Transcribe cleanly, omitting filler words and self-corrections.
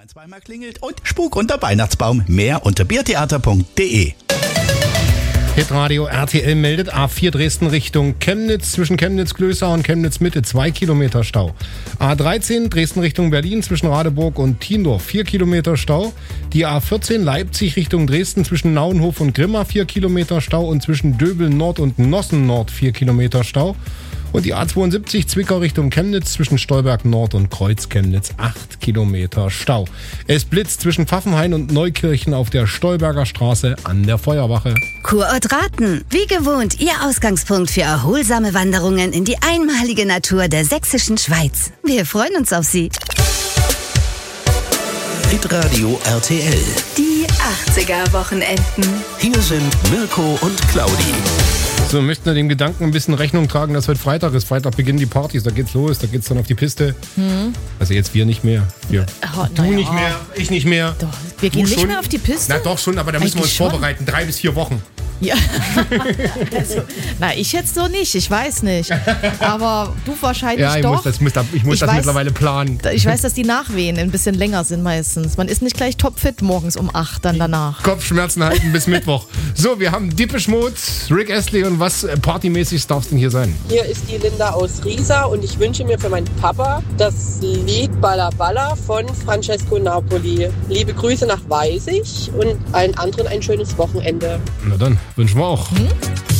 Zweimal klingelt und Spuk unter Weihnachtsbaum. Mehr unter biertheater.de. Hitradio RTL meldet A4 Dresden Richtung Chemnitz, zwischen Chemnitz-Glößau und Chemnitz-Mitte 2 Kilometer Stau. A13 Dresden Richtung Berlin zwischen Radeburg und Thiendorf 4 Kilometer Stau. Die A14 Leipzig Richtung Dresden zwischen Nauenhof und Grimma 4 Kilometer Stau und zwischen Döbel Nord und Nossen Nord 4 Kilometer Stau. Und die A72 Zwickau Richtung Chemnitz zwischen Stolberg Nord und Kreuz Chemnitz 8 Kilometer Stau. Es blitzt zwischen Pfaffenhain und Neukirchen auf der Stolberger Straße an der Feuerwache. Kurort Raten, wie gewohnt Ihr Ausgangspunkt für erholsame Wanderungen in die einmalige Natur der sächsischen Schweiz. Wir freuen uns auf Sie. Hitradio RTL. Die 80er-Wochenenden. Hier sind Mirko und Claudi. So, wir möchten dem Gedanken ein bisschen Rechnung tragen, dass heute Freitag ist. Freitag beginnen die Partys, da geht's los, da geht's dann auf die Piste. Also jetzt wir nicht mehr. Du nicht mehr, ich nicht mehr. Doch, wir gehen nicht mehr auf die Piste? Na doch schon, aber da müssen wir uns vorbereiten. 3 bis 4 Wochen. Ja, also, ich jetzt so nicht, ich weiß nicht. Aber du wahrscheinlich ja, doch. Ich muss das mittlerweile planen. Ich weiß, dass die Nachwehen ein bisschen länger sind meistens. Man ist nicht gleich topfit morgens um 8 dann danach. Kopfschmerzen halten bis Mittwoch. So, wir haben Depeche Mode, Rick Astley und was partymäßig darf es denn hier sein? Hier ist die Linda aus Riesa und ich wünsche mir für meinen Papa das Lied Balla Balla von Francesco Napoli. Liebe Grüße nach Weisig und allen anderen ein schönes Wochenende. Na dann, wünschen wir auch.